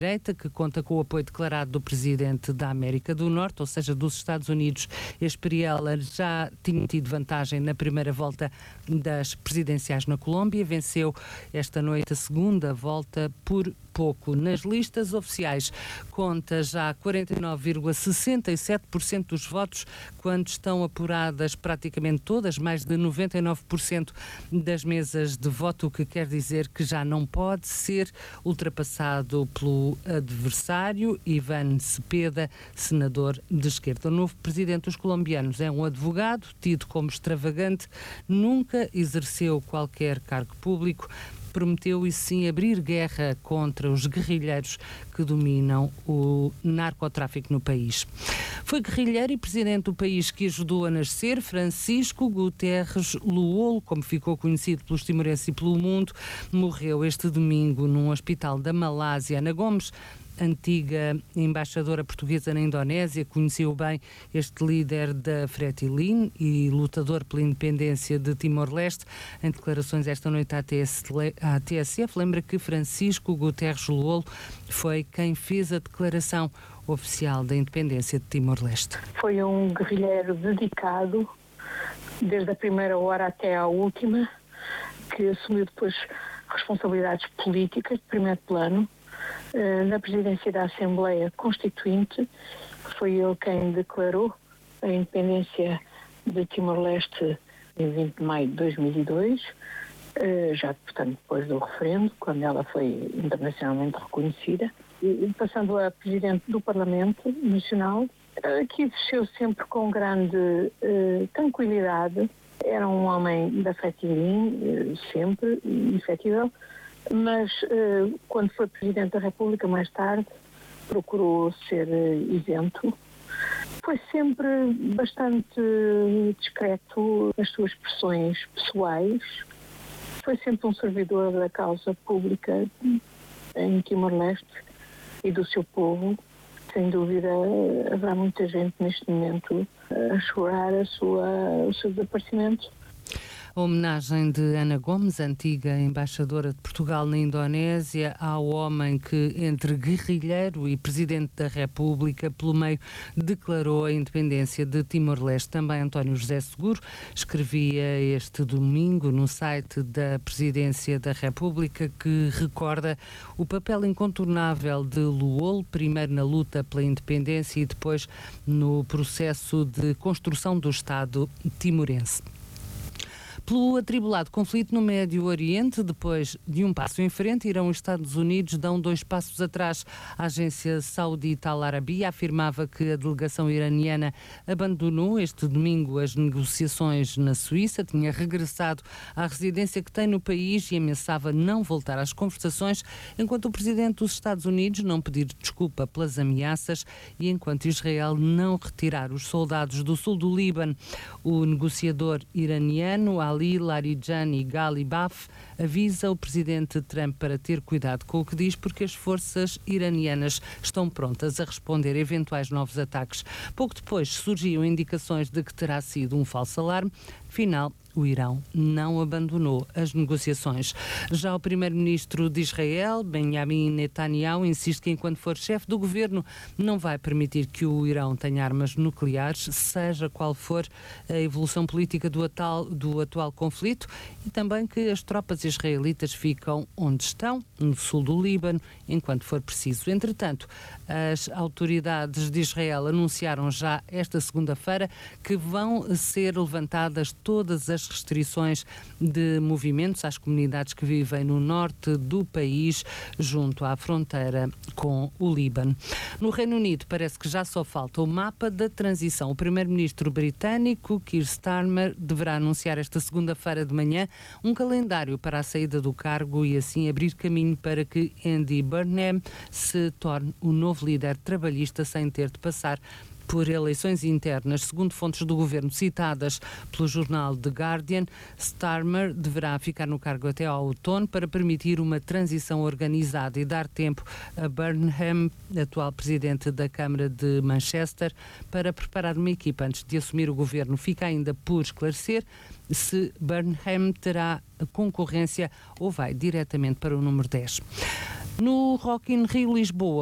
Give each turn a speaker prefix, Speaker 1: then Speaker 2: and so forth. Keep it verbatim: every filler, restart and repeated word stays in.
Speaker 1: direita, que conta com o apoio declarado do Presidente da América do Norte, ou seja, dos Estados Unidos. Espriella já tinha tido vantagem na primeira volta das presidenciais na Colômbia, venceu esta noite a segunda volta por pouco. Nas listas oficiais conta já quarenta e nove vírgula sessenta e sete por cento dos votos, quando estão apuradas praticamente todas, mais de noventa e nove por cento das mesas de voto, o que quer dizer que já não pode ser ultrapassado pelo adversário. Ivan Cepeda, senador de esquerda. O novo presidente dos colombianos é um advogado, tido como extravagante, nunca exerceu qualquer cargo público, prometeu e sim abrir guerra contra os guerrilheiros que dominam o narcotráfico no país. Foi guerrilheiro e presidente do país que ajudou a nascer. Francisco Guterres Luolo, como ficou conhecido pelos timorenses e pelo mundo, morreu este domingo num hospital da Malásia. Ana Gomes, antiga embaixadora portuguesa na Indonésia, conheceu bem este líder da Fretilin e lutador pela independência de Timor-Leste. Em declarações esta noite à T S F, lembra que Francisco Guterres Luolo foi quem fez a declaração oficial da independência de Timor-Leste.
Speaker 2: Foi um guerrilheiro dedicado, desde a primeira hora até à última, que assumiu depois responsabilidades políticas de primeiro plano. Na presidência da Assembleia Constituinte, foi ele quem declarou a independência de Timor-Leste em vinte de maio de dois mil e dois, já, portanto, depois do referendo, quando ela foi internacionalmente reconhecida, e passando a presidente do Parlamento Nacional, que exerceu sempre com grande uh, tranquilidade. Era um homem da Fretilin, uh, sempre, efetível, mas uh, quando foi Presidente da República, mais tarde, procurou ser uh, isento. Foi sempre bastante discreto nas suas expressões pessoais. Foi sempre um servidor da causa pública em Timor-Leste e do seu povo. Sem dúvida, haverá muita gente neste momento a chorar a sua, o seu desaparecimento.
Speaker 1: A homenagem de Ana Gomes, antiga embaixadora de Portugal na Indonésia, ao homem que, entre guerrilheiro e Presidente da República, pelo meio, declarou a independência de Timor-Leste. Também António José Seguro escrevia este domingo no site da Presidência da República, que recorda o papel incontornável de Luolo, primeiro na luta pela independência e depois no processo de construção do Estado timorense. Pelo atribulado conflito no Médio Oriente, depois de um passo em frente, irão os Estados Unidos dão dois passos atrás. A agência saudita Al Arabiya afirmava que a delegação iraniana abandonou este domingo as negociações na Suíça, tinha regressado à residência que tem no país e ameaçava não voltar às conversações, enquanto o presidente dos Estados Unidos não pedir desculpa pelas ameaças e enquanto Israel não retirar os soldados do sul do Líbano. O negociador iraniano Ali Larijani Ghalibaf avisa o presidente Trump para ter cuidado com o que diz, porque as forças iranianas estão prontas a responder a eventuais novos ataques. Pouco depois surgiam indicações de que terá sido um falso alarme. Afinal, o Irão não abandonou as negociações. Já o primeiro-ministro de Israel, Benjamin Netanyahu, insiste que enquanto for chefe do governo não vai permitir que o Irão tenha armas nucleares, seja qual for a evolução política do atual, do atual conflito, e também que as tropas israelitas ficam onde estão, no sul do Líbano, enquanto for preciso. Entretanto, as autoridades de Israel anunciaram já esta segunda-feira que vão ser levantadas todas as restrições de movimentos às comunidades que vivem no norte do país, junto à fronteira com o Líbano. No Reino Unido, parece que já só falta o mapa da transição. O primeiro-ministro britânico, Keir Starmer, deverá anunciar esta segunda-feira de manhã um calendário para a saída do cargo e assim abrir caminho para que Andy Burnham se torne o novo líder trabalhista sem ter de passar por eleições internas. Segundo fontes do governo citadas pelo jornal The Guardian, Starmer deverá ficar no cargo até ao outono para permitir uma transição organizada e dar tempo a Burnham, atual presidente da Câmara de Manchester, para preparar uma equipa antes de assumir o governo. Fica ainda por esclarecer se Burnham terá concorrência ou vai diretamente para o número dez. No Rock in Rio Lisboa,